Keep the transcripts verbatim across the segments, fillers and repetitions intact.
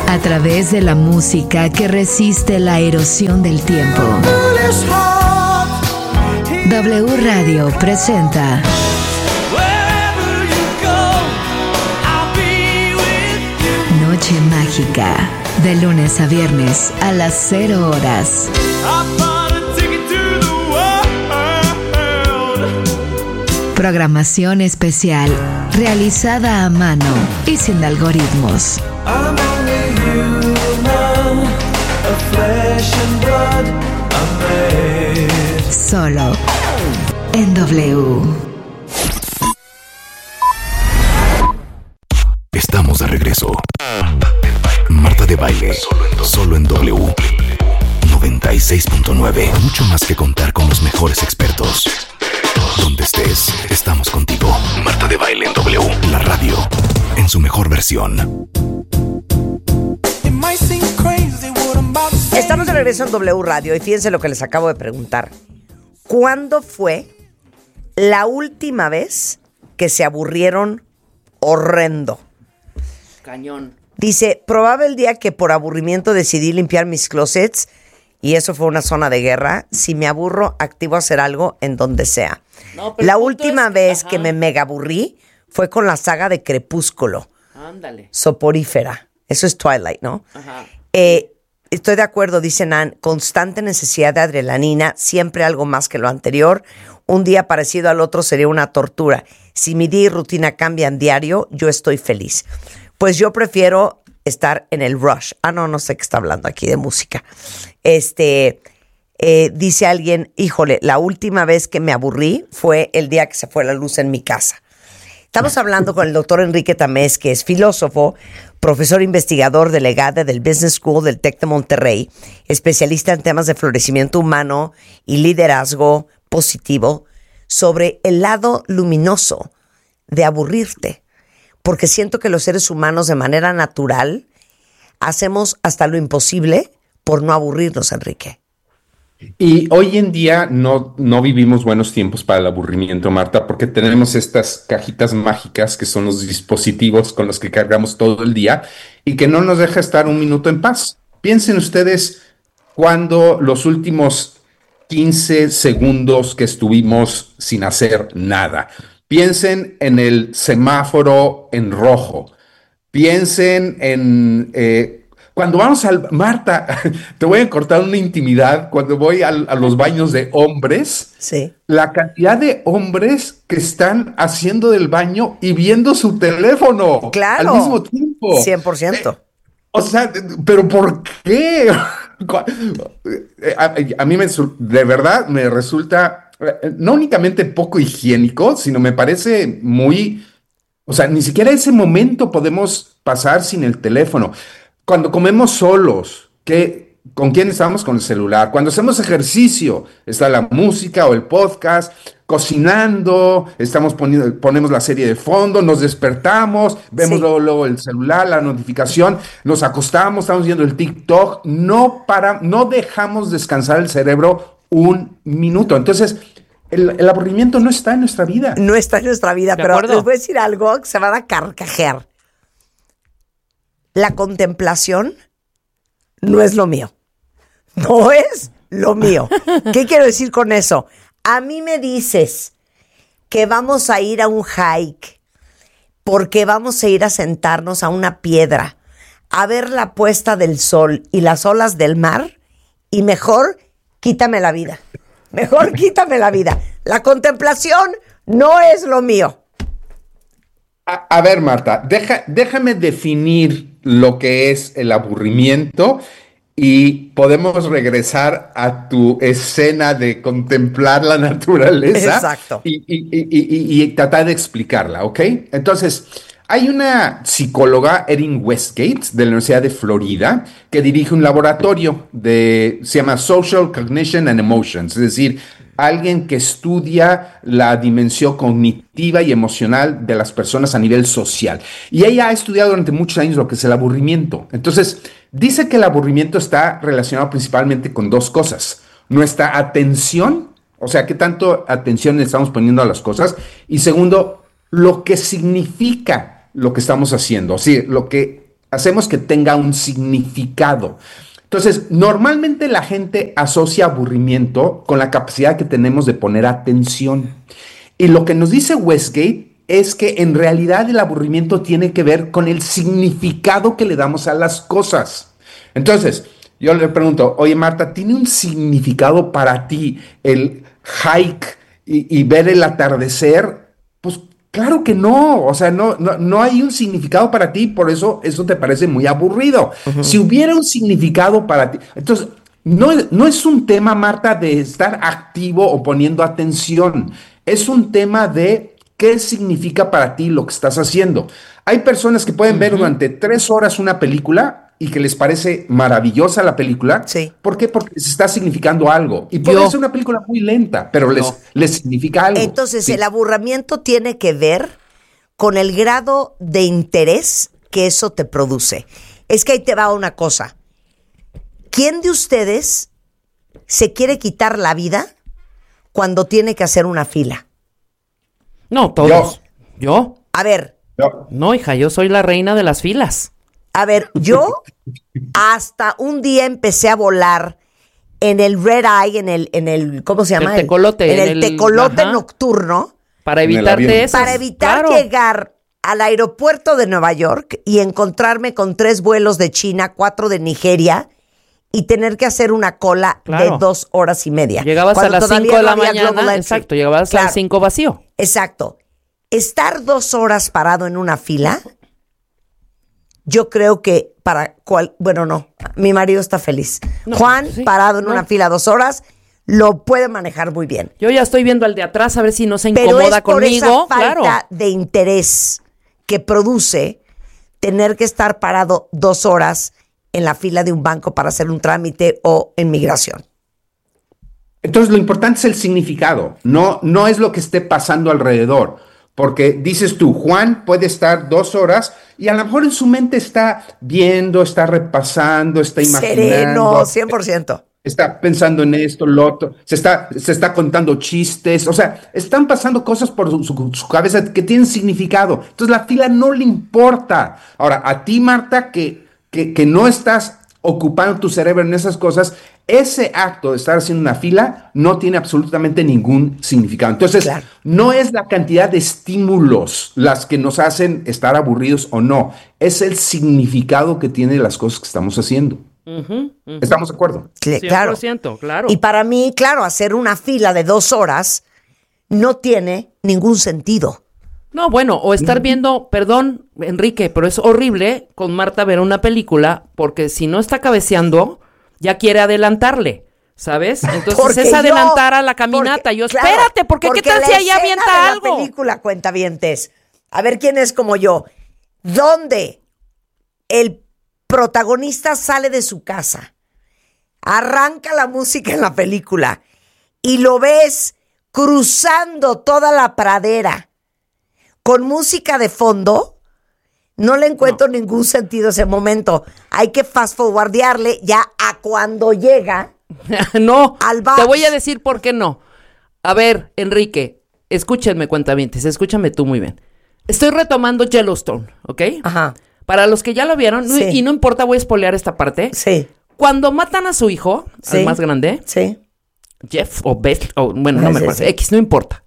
A través de la música que resiste la erosión del tiempo. W Radio presenta Noche Mágica, de lunes a viernes a las cero horas. Programación especial, realizada a mano y sin algoritmos. Solo en W. Estamos de regreso. Marta de Baile, solo en W. noventa y seis punto nueve. Mucho más que contar con los mejores expertos. Donde estés, estamos contigo. Marta de Baile en W. La radio, en su mejor versión. Estamos de regreso en W Radio y fíjense lo que les acabo de preguntar. ¿Cuándo fue la última vez que se aburrieron horrendo? Cañón. Dice, probaba el día que por aburrimiento decidí limpiar mis closets y eso fue una zona de guerra. Si me aburro, activo a hacer algo en donde sea. No, pero la última es... vez Ajá. que me mega aburrí fue con la saga de Crepúsculo. Ándale. Soporífera. Eso es Twilight, ¿no? Ajá. Eh, estoy de acuerdo, dice Nan. Constante necesidad de adrenalina, siempre algo más que lo anterior. Un día parecido al otro sería una tortura. Si mi día y rutina cambian diario, yo estoy feliz. Pues yo prefiero estar en el rush. Ah, no, no sé qué está hablando aquí de música. Este, eh, dice alguien, híjole, la última vez que me aburrí fue el día que se fue la luz en mi casa. Estamos hablando con el doctor Enrique Tamés, que es filósofo, profesor investigador delegado del Business School del TEC de Monterrey, especialista en temas de florecimiento humano y liderazgo positivo, sobre el lado luminoso de aburrirte. Porque siento que los seres humanos de manera natural hacemos hasta lo imposible por no aburrirnos, Enrique. Y hoy en día no, no vivimos buenos tiempos para el aburrimiento, Marta, porque tenemos estas cajitas mágicas que son los dispositivos con los que cargamos todo el día y que no nos deja estar un minuto en paz. Piensen ustedes cuando los últimos quince segundos que estuvimos sin hacer nada. Piensen en el semáforo en rojo. Piensen en... Eh, cuando vamos al... Marta, te voy a cortar una intimidad. Cuando voy al, a los baños de hombres, Sí. la cantidad de hombres que están haciendo del baño y viendo su teléfono Claro. al mismo tiempo. cien por ciento. Eh, o sea, ¿pero por qué? a, a mí me, de verdad me resulta... no únicamente poco higiénico, sino me parece muy... O sea, ni siquiera ese momento podemos pasar sin el teléfono. Cuando comemos solos, ¿qué, ¿con quién estamos? Con el celular. Cuando hacemos ejercicio, está la música o el podcast. Cocinando, estamos poniendo, ponemos la serie de fondo, nos despertamos, vemos Sí. luego, luego el celular, la notificación, nos acostamos, estamos viendo el TikTok. No, para, no dejamos descansar el cerebro un minuto. Entonces, el, el aburrimiento no está en nuestra vida. No está en nuestra vida, ¿De pero acuerdo? les voy a decir algo que se van a carcajear. La contemplación no es lo mío. No es lo mío. ¿Qué quiero decir con eso? A mí me dices que vamos a ir a un hike porque vamos a ir a sentarnos a una piedra a ver la puesta del sol y las olas del mar y mejor quítame la vida. Mejor quítame la vida. La contemplación no es lo mío. A, a ver, Marta, deja, déjame definir lo que es el aburrimiento y podemos regresar a tu escena de contemplar la naturaleza. Exacto. Y, y, y, y, y tratar de explicarla, ¿ok? Entonces, hay una psicóloga, Erin Westgate, de la Universidad de Florida, que dirige un laboratorio de, se llama Social Cognition and Emotions, es decir, alguien que estudia la dimensión cognitiva y emocional de las personas a nivel social. Y ella ha estudiado durante muchos años lo que es el aburrimiento. Entonces, dice que el aburrimiento está relacionado principalmente con dos cosas. Nuestra atención, o sea, qué tanto atención le estamos poniendo a las cosas. Y segundo, lo que significa lo que estamos haciendo. O sea, lo que hacemos que tenga un significado. Entonces, normalmente la gente asocia aburrimiento con la capacidad que tenemos de poner atención. Y lo que nos dice Westgate es que en realidad el aburrimiento tiene que ver con el significado que le damos a las cosas. Entonces, yo le pregunto, oye Marta, ¿tiene un significado para ti el hike y, y ver el atardecer? Pues claro que no, o sea, no, no, no hay un significado para ti, por eso eso te parece muy aburrido. Uh-huh. Si hubiera un significado para ti, entonces no, no es un tema, Marta, de estar activo o poniendo atención, es un tema de qué significa para ti lo que estás haciendo. Hay personas que pueden uh-huh. ver durante tres horas una película y que les parece maravillosa la película. Sí. ¿Por qué? Porque les está significando algo. Y puede Yo, ser una película muy lenta, pero les, no. les significa algo. Entonces, sí. el aburrimiento tiene que ver con el grado de interés que eso te produce. Es que ahí te va una cosa. ¿Quién de ustedes se quiere quitar la vida cuando tiene que hacer una fila? No, todos. ¿Yo? ¿Yo? A ver. Yo. No, hija, yo soy la reina de las filas. A ver, yo hasta un día empecé a volar en el Red Eye, en el, en el, ¿cómo se llama? El tecolote. En el, el tecolote ajá. nocturno. Para evitarte eso. Para evitar claro. llegar al aeropuerto de Nueva York y encontrarme con tres vuelos de China, cuatro de Nigeria y tener que hacer una cola claro. de dos horas y media. Llegabas a las cinco de la mañana, exacto, llegabas claro. a las cinco vacío. Exacto. Estar dos horas parado en una fila, yo creo que para cual, bueno, no, mi marido está feliz. No, Juan, sí, parado en no. una fila dos horas, lo puede manejar muy bien. Yo ya estoy viendo al de atrás a ver si no se Pero incomoda es por conmigo. Esa falta claro. de interés que produce tener que estar parado dos horas en la fila de un banco para hacer un trámite o en migración. Entonces, lo importante es el significado, no, no es lo que esté pasando alrededor. Porque dices tú, Juan puede estar dos horas y a lo mejor en su mente está viendo, está repasando, está imaginando. Sereno, cien por ciento. Está pensando en esto, lo otro, se está, se está contando chistes, o sea, están pasando cosas por su, su, su cabeza que tienen significado. Entonces la fila no le importa. Ahora, a ti, Marta, que, que, que no estás ocupando tu cerebro en esas cosas, ese acto de estar haciendo una fila no tiene absolutamente ningún significado. Entonces, claro. no es la cantidad de estímulos las que nos hacen estar aburridos o no, es el significado que tienen las cosas que estamos haciendo. Uh-huh, uh-huh. ¿Estamos de acuerdo? Claro. cien por ciento, claro. Y para mí, claro, hacer una fila de dos horas no tiene ningún sentido. No, bueno, o estar viendo, perdón, Enrique, pero es horrible con Marta ver una película porque si no está cabeceando, ya quiere adelantarle, ¿sabes? Entonces porque es adelantar yo, a la caminata. Porque, yo, espérate, porque, porque ¿qué tal si ahí avienta algo? La película, cuentavientes. A ver quién es como yo. ¿Dónde el protagonista sale de su casa, arranca la música en la película y lo ves cruzando toda la pradera con música de fondo? No le encuentro no. ningún sentido ese momento. Hay que fast forwardearle ya a cuando llega. No, al bar. Te voy a decir por qué no. A ver, Enrique, escúchenme, cuentavientes, escúchame tú muy bien. Estoy retomando Yellowstone, ¿ok? Ajá. Para los que ya lo vieron, sí. y no importa, voy a spoilear esta parte. Sí. Cuando matan a su hijo, sí. al más grande, sí. Jeff o Beth, o bueno, no, no sí, me acuerdo, sí. X, no importa.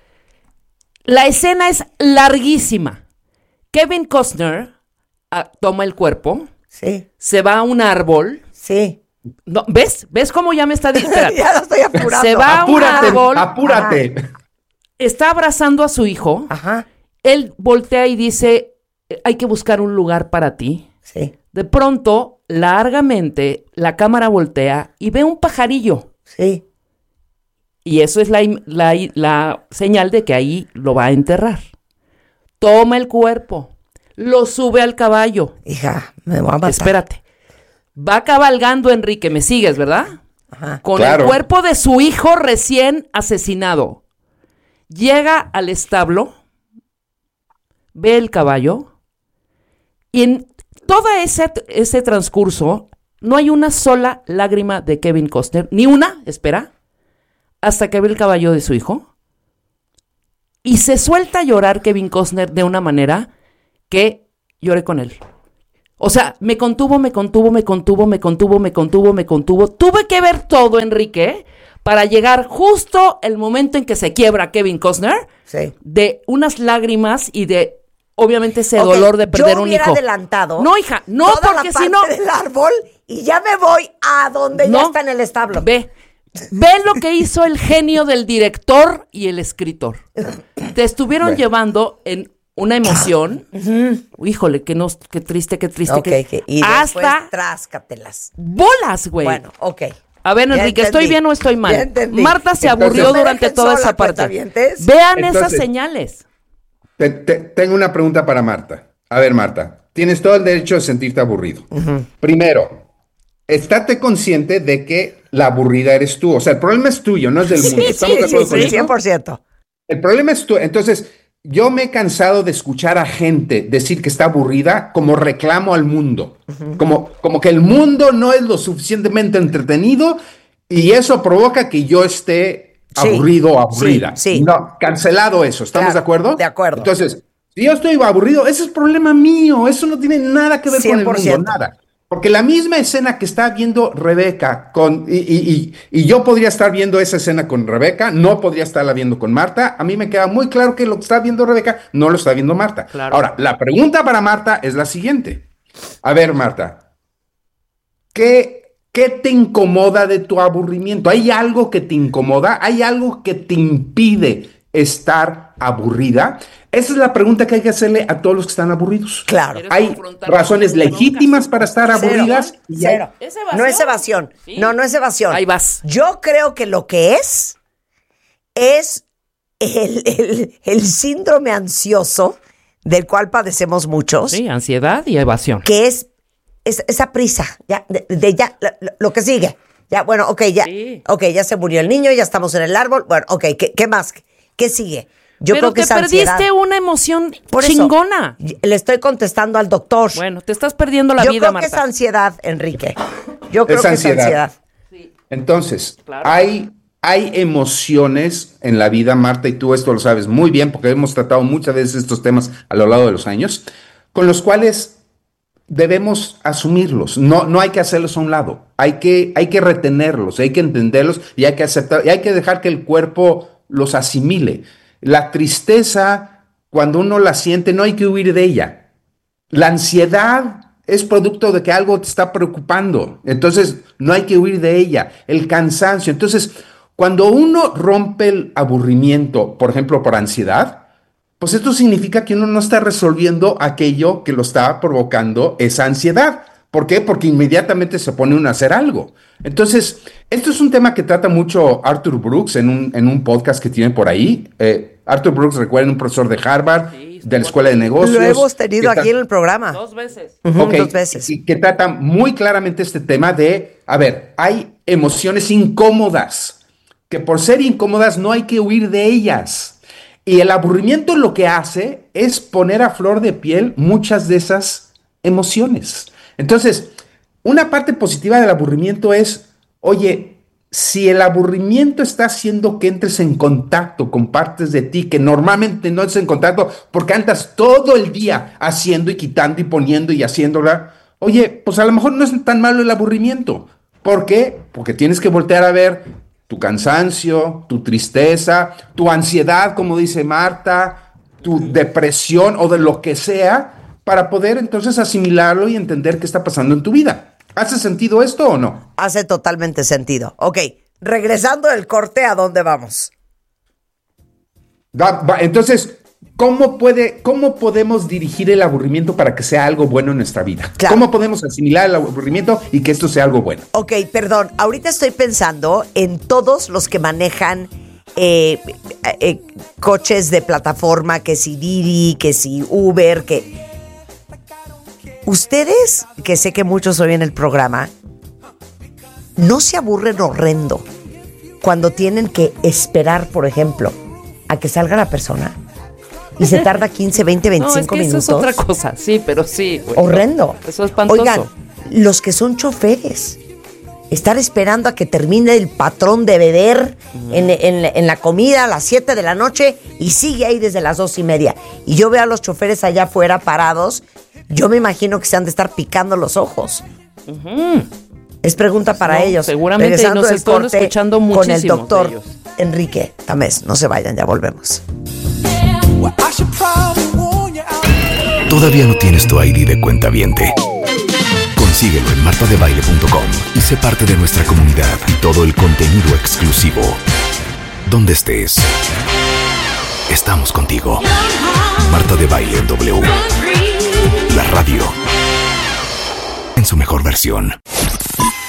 La escena es larguísima. Kevin Costner ah, toma el cuerpo, sí. se va a un árbol. Sí. No, ¿Ves? ¿Ves cómo ya me está diciendo? Ya lo estoy apurando. Se va apúrate, a un árbol. Apúrate. Ajá. Está abrazando a su hijo. Ajá. Él voltea y dice, hay que buscar un lugar para ti. Sí. De pronto, largamente, la cámara voltea y ve un pajarillo. Sí. Y eso es la, la, la señal de que ahí lo va a enterrar. Toma el cuerpo, lo sube al caballo. Hija, me voy a matar. Espérate. Va cabalgando, Enrique, ¿me sigues, verdad? Ajá. Con Claro. el cuerpo de su hijo recién asesinado. Llega al establo, ve el caballo, y en todo ese, ese transcurso no hay una sola lágrima de Kevin Costner, ni una, espera, hasta que ve el caballo de su hijo. Y se suelta a llorar Kevin Costner de una manera que lloré con él. O sea, me contuvo, me contuvo, me contuvo, me contuvo, me contuvo, me contuvo. Tuve que ver todo, Enrique, para llegar justo el momento en que se quiebra Kevin Costner, sí. de unas lágrimas y de, obviamente, ese Okay, dolor de perder yo un hubiera hijo. adelantado. No, hija, no, toda porque la si parte no... del árbol y ya me voy a donde No, ya está en el establo. Ve, ve lo que hizo el genio del director y el escritor. Te estuvieron Bueno. llevando en una emoción. Uh-huh. Híjole, qué, no, qué triste, qué triste. Ok, qué, que, y hasta después tráscatelas. bolas, güey. Bueno, ok. A ver, Ya Enrique, entendí. ¿estoy bien o estoy Ya mal? entendí. Marta se Entonces, aburrió no me durante dejen toda sola, esa parte. cuentavientes. Vean Entonces, esas señales. Te- te- tengo una pregunta para Marta. A ver, Marta, tienes todo el derecho de sentirte aburrido. Uh-huh. Primero, estate consciente de que la aburrida eres tú. O sea, el problema es tuyo, no es del mundo. Sí, ¿Estamos sí, de acuerdo sí, con sí, eso? cien por ciento. El problema es tú. Entonces, yo me he cansado de escuchar a gente decir que está aburrida como reclamo al mundo. Uh-huh. Como, como que el mundo no es lo suficientemente entretenido y eso provoca que yo esté sí, aburrido o aburrida. Sí, sí. No, cancelado eso. ¿Estamos claro, de acuerdo? De acuerdo. Entonces, si yo estoy aburrido, ese es problema mío. Eso no tiene nada que ver cien por ciento. con el mundo, nada. Porque la misma escena que está viendo Rebeca con y, y, y, y yo podría estar viendo esa escena con Rebeca, no podría estarla viendo con Marta. A mí me queda muy claro que lo que está viendo Rebeca no lo está viendo Marta. Claro. Ahora, la pregunta para Marta es la siguiente. A ver, Marta, ¿qué, ¿qué te incomoda de tu aburrimiento? ¿Hay algo que te incomoda? ¿Hay algo que te impide estar aburrida? Esa es la pregunta que hay que hacerle a todos los que están aburridos. Claro. Hay razones legítimas para estar aburridas. Cero, cero. ¿Es evasión? No es evasión. Sí. No, no es evasión. Ahí vas. Yo creo que lo que es, es el, el, el síndrome ansioso del cual padecemos muchos. Sí, ansiedad y evasión. Que es, es esa prisa, ya, de, de ya, lo, lo que sigue. Ya, bueno, ok, ya. Sí. Ok, ya se murió el niño, ya estamos en el árbol. Bueno, ok, ¿qué, qué más? ¿Qué sigue? Yo Pero creo que te es ansiedad. perdiste una emoción Por chingona. Eso, le estoy contestando al doctor. Bueno, te estás perdiendo la Yo vida, creo Marta. que es ansiedad, Enrique. Yo creo es que ansiedad. es ansiedad. Sí. Entonces, Claro. hay, hay emociones en la vida, Marta, y tú esto lo sabes muy bien, porque hemos tratado muchas veces estos temas a lo largo de los años, con los cuales debemos asumirlos. No, no hay que hacerlos a un lado. Hay que, hay que retenerlos, hay que entenderlos y hay que aceptar, y hay que dejar que el cuerpo los asimile. La tristeza, cuando uno la siente, no hay que huir de ella. La ansiedad es producto de que algo te está preocupando. Entonces, no hay que huir de ella. El cansancio. Entonces, cuando uno rompe el aburrimiento, por ejemplo, por ansiedad, pues esto significa que uno no está resolviendo aquello que lo está provocando esa ansiedad. ¿Por qué? Porque inmediatamente se pone uno a hacer algo. Entonces, esto es un tema que trata mucho Arthur Brooks en un, en un podcast que tiene por ahí. Eh, Arthur Brooks, recuerden, un profesor de Harvard, sí, de la Escuela de Negocios. Lo hemos tenido aquí en el programa. Dos veces. Uh-huh, okay, dos veces. Y que trata muy claramente este tema de, a ver, hay emociones incómodas, que por ser incómodas no hay que huir de ellas. Y el aburrimiento lo que hace es poner a flor de piel muchas de esas emociones. Entonces, una parte positiva del aburrimiento es, oye, si el aburrimiento está haciendo que entres en contacto con partes de ti que normalmente no entres en contacto porque andas todo el día haciendo y quitando y poniendo y haciéndola, oye, pues a lo mejor no es tan malo el aburrimiento. ¿Por qué? Porque tienes que voltear a ver tu cansancio, tu tristeza, tu ansiedad, como dice Marta, tu depresión o de lo que sea, para poder entonces asimilarlo y entender qué está pasando en tu vida. ¿Hace sentido esto o no? Hace totalmente sentido. Ok, regresando del corte, ¿a dónde vamos? Va, va, entonces, ¿cómo, puede, ¿cómo podemos dirigir el aburrimiento para que sea algo bueno en nuestra vida? Claro. ¿Cómo podemos asimilar el aburrimiento y que esto sea algo bueno? Ok, perdón, ahorita estoy pensando en todos los que manejan eh, eh, coches de plataforma, que si Didi, que si Uber, que... Ustedes, que sé que muchos oyen el programa, ¿no se aburren horrendo cuando tienen que esperar, por ejemplo, a que salga la persona y se tarda quince, veinte, veinticinco no, es que minutos? Eso es otra cosa, sí, pero sí. Güey, horrendo. Eso es espantoso. Oigan, los que son choferes, estar esperando a que termine el patrón de beber uh-huh. en, en, en la comida a las siete de la noche y sigue ahí desde las dos y media. Y yo veo a los choferes allá afuera parados. yo me imagino que se han de estar picando los ojos. Uh-huh. Es pregunta para no, ellos. Seguramente Regresando nos del están corte escuchando muchísimo. con el doctor Enrique Tamés. No se vayan, ya volvemos. ¿Todavía no tienes tu I D de cuentaviente? Consíguelo en marta de baile punto com y sé parte de nuestra comunidad y todo el contenido exclusivo. Donde estés, estamos contigo. Marta de Baile en W. La radio en su mejor versión.